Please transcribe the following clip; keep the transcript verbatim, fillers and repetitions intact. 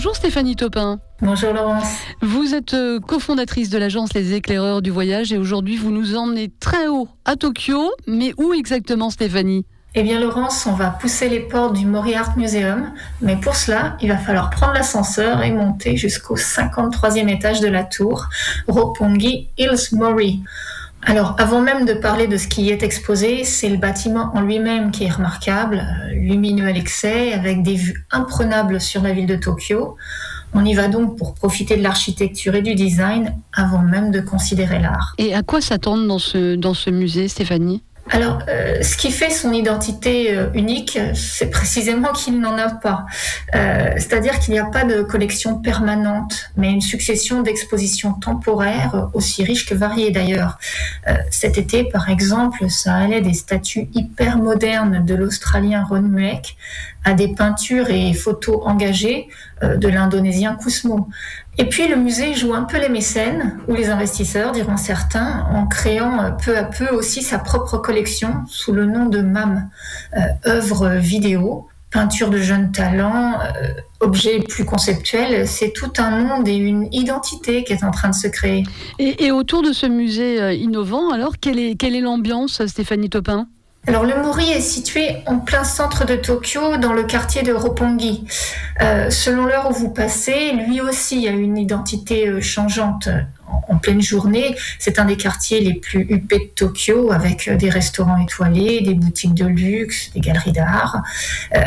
Bonjour Stéphanie Topin. Bonjour Laurence. Vous êtes cofondatrice de l'agence Les Éclaireurs du Voyage et aujourd'hui vous nous emmenez très haut à Tokyo. Mais où exactement Stéphanie ? Eh bien Laurence, on va pousser les portes du Mori Art Museum, mais pour cela, il va falloir prendre l'ascenseur et monter jusqu'au cinquante-troisième étage de la tour, Roppongi Hills Mori. Alors, avant même de parler de ce qui y est exposé, c'est le bâtiment en lui-même qui est remarquable, lumineux à l'excès, avec des vues imprenables sur la ville de Tokyo. On y va donc pour profiter de l'architecture et du design avant même de considérer l'art. Et à quoi s'attendre dans ce, dans ce musée, Stéphanie ? Alors, euh, ce qui fait son identité euh, unique, c'est précisément qu'il n'en a pas. Euh, c'est-à-dire qu'il n'y a pas de collection permanente, mais une succession d'expositions temporaires, aussi riches que variées d'ailleurs. Euh, cet été, par exemple, ça allait des statues hyper modernes de l'Australien Ron Mueck à des peintures et photos engagées euh, de l'Indonésien Kusmo. Et puis le musée joue un peu les mécènes, ou les investisseurs, diront certains, en créant peu à peu aussi sa propre collection sous le nom de M A M, euh, œuvres vidéo, peinture de jeunes talents, euh, objets plus conceptuels. C'est tout un monde et une identité qui est en train de se créer. Et, et autour de ce musée euh, innovant, alors, quelle est, quelle est l'ambiance, Stéphanie Topin ? Alors le Mori est situé en plein centre de Tokyo, dans le quartier de Roppongi. Euh, selon l'heure où vous passez, lui aussi a une identité euh, changeante. En, en pleine journée, c'est un des quartiers les plus huppés de Tokyo, avec euh, des restaurants étoilés, des boutiques de luxe, des galeries d'art. Euh,